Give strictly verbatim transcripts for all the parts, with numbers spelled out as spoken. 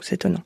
c'est étonnant.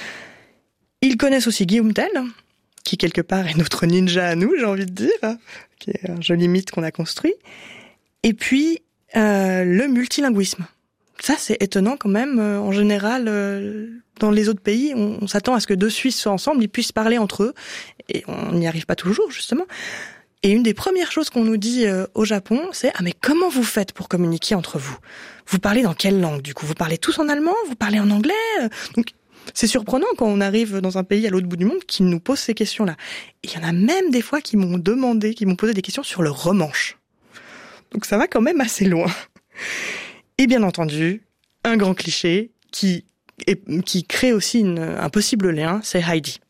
Ils connaissent aussi Guillaume Tell, qui quelque part est notre ninja à nous, j'ai envie de dire, qui est un joli mythe qu'on a construit. Et puis, euh, le multilinguisme. Ça, c'est étonnant quand même. Euh, en général, euh, dans les autres pays, on, on s'attend à ce que deux Suisses soient ensemble, ils puissent parler entre eux. Et on n'y arrive pas toujours, justement. Et une des premières choses qu'on nous dit euh, au Japon, c'est « Ah, mais comment vous faites pour communiquer entre vous ? Vous parlez dans quelle langue, du coup ? Vous parlez tous en allemand ? Vous parlez en anglais ?» Donc, c'est surprenant quand on arrive dans un pays à l'autre bout du monde qui nous pose ces questions-là. Et il y en a même des fois qui m'ont demandé, qui m'ont posé des questions sur le romanche. Donc ça va quand même assez loin. Et bien entendu, un grand cliché qui, est, qui crée aussi une, un possible lien, c'est Heidi.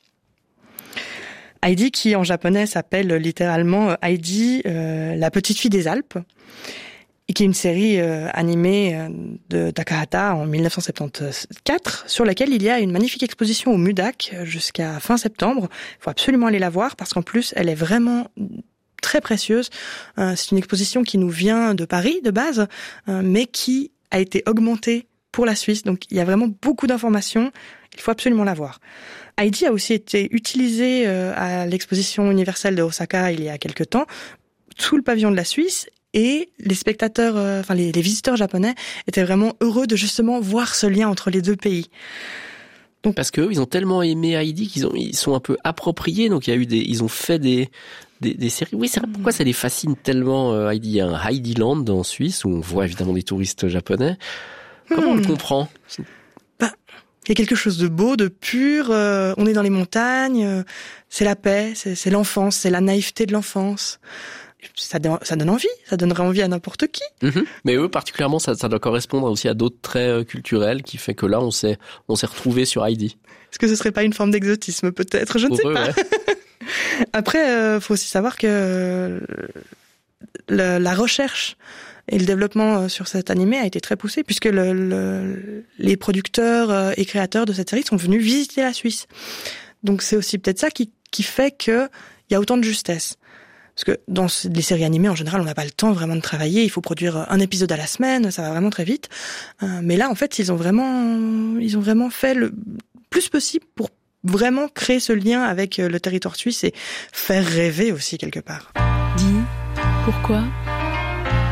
Heidi qui en japonais s'appelle littéralement Heidi, euh, la petite fille des Alpes, et qui est une série euh, animée de Takahata en dix-neuf cent soixante-quatorze, sur laquelle il y a une magnifique exposition au MUDAC jusqu'à fin septembre. Il faut absolument aller la voir parce qu'en plus, elle est vraiment très précieuse. Euh, c'est une exposition qui nous vient de Paris de base, euh, mais qui a été augmentée pour la Suisse. Donc il y a vraiment beaucoup d'informations. Il faut absolument la voir. Heidi a aussi été utilisée euh, à l'exposition universelle de Osaka il y a quelque temps, sous le pavillon de la Suisse. Et les spectateurs, euh, enfin les, les visiteurs japonais étaient vraiment heureux de justement voir ce lien entre les deux pays. Donc parce que eux, ils ont tellement aimé Heidi qu'ils ont, ils sont un peu appropriés. Donc il y a eu des, ils ont fait des, des, des séries. Oui, c'est vrai. Pourquoi ça les fascine tellement euh, Heidi ? Il y a un Heidiland en Suisse où on voit évidemment des touristes japonais. Comment hmm. on le comprend ? Bah, il y a quelque chose de beau, de pur. Euh, on est dans les montagnes. Euh, c'est la paix, c'est, c'est l'enfance, c'est la naïveté de l'enfance. Ça, ça donne envie, ça donnerait envie à n'importe qui. Mmh. Mais eux, particulièrement, ça, ça doit correspondre aussi à d'autres traits culturels qui fait que là, on s'est, on s'est retrouvés sur Heidi. Est-ce que ce serait pas une forme d'exotisme, peut-être ? Je ne Pour sais eux, pas. Ouais. Après, euh, faut aussi savoir que le, la recherche et le développement sur cet animé a été très poussé puisque le, le, les producteurs et créateurs de cette série sont venus visiter la Suisse. Donc c'est aussi peut-être ça qui, qui fait qu'il y a autant de justesse. Parce que dans les séries animées, en général, on n'a pas le temps vraiment de travailler. Il faut produire un épisode à la semaine, ça va vraiment très vite. Euh, mais là, en fait, ils ont vraiment, ils ont vraiment fait le plus possible pour vraiment créer ce lien avec le territoire suisse et faire rêver aussi quelque part. Dis, pourquoi ?